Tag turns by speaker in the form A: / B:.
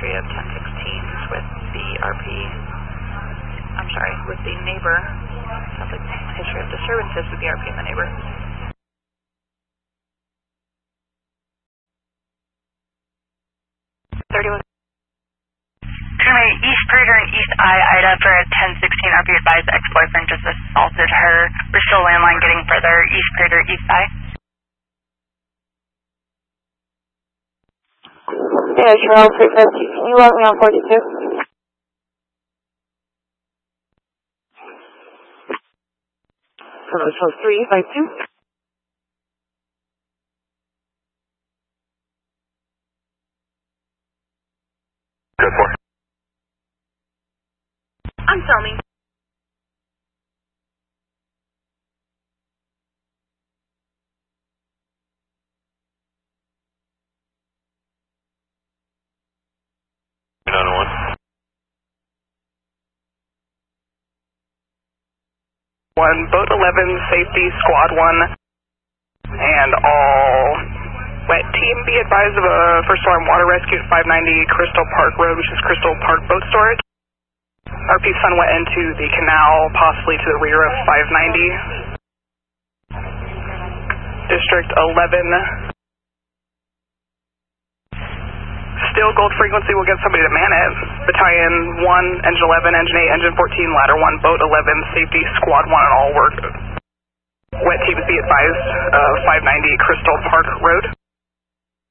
A: history of 1016s with the RP. I'm sorry, with the neighbor. Sounds like history of disturbances with the RP and the neighbor.
B: East Greater and East Ida for a 1016 RP advised ex-boyfriend just assaulted her. Bristol landline getting further. East Greater, East I.
C: Yeah, Charles 350. Can you log me on 42? Hello, Charles 352.
D: Good for.
A: I'm filming.
E: One, Boat 11, Safety, Squad 1, and all wet team be advised of a first alarm water rescue at 590 Crystal Park Road, which is Crystal Park Boat Storage. RP Sun went into the canal, possibly to the rear of 590. District 11. Still Gold Frequency will get somebody to man it. Battalion 1, Engine 11, Engine 8, Engine 14, Ladder 1, Boat 11, Safety, Squad 1, and all work. Wet teams be advised, 590 Crystal Park Road.